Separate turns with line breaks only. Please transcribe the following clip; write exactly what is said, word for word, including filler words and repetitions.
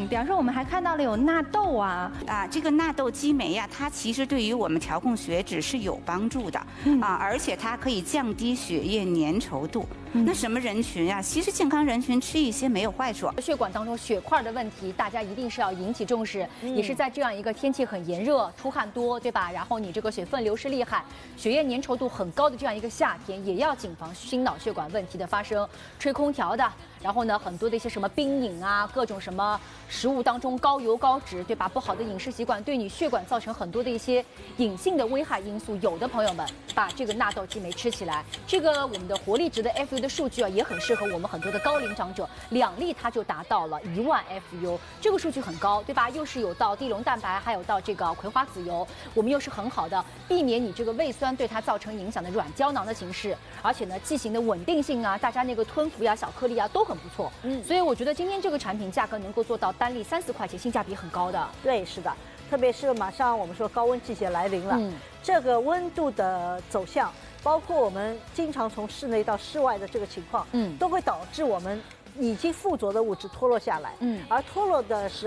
嗯，比方说我们还看到了有纳豆啊，
啊，这个纳豆激酶呀、它其实对于我们调控血脂是有帮助的、嗯、啊，而且它可以降低血液粘稠度。嗯、那什么人群呀、啊？其实健康人群吃一些没有坏处。
血管当中血块的问题，大家一定是要引起重视，嗯、也是在这样一个天气很炎热、出汗多，对吧？然后你这个水分流失厉害、血液粘稠度很高的这样一个夏天，也要谨防心脑血管问题的发生。吹空调的，然后呢，很多的一些什么冰饮啊，各种什么食物当中高油高脂，对吧？不好的饮食习惯对你血管造成很多的一些隐性的危害因素。有的朋友们把这个纳豆激酶吃起来，这个我们的活力值的 F U 的数据啊，也很适合我们很多的高龄长者，两粒它就达到了一万 F U， 这个数据很高，对吧？又是有到地龙蛋白，还有到这个葵花籽油，我们又是很好的避免你这个胃酸对它造成影响的软胶囊的形式，而且呢，剂型的稳定性啊，大家那个吞服呀、小颗粒啊都很不错。嗯，所以我觉得今天这个产品价格能够做到单粒三十块钱，性价比很高的。
对，是的，特别是马上我们说高温季节来临了，嗯、这个温度的走向，包括我们经常从室内到室外的这个情况，嗯，都会导致我们已经附着的物质脱落下来，嗯，而脱落的时候。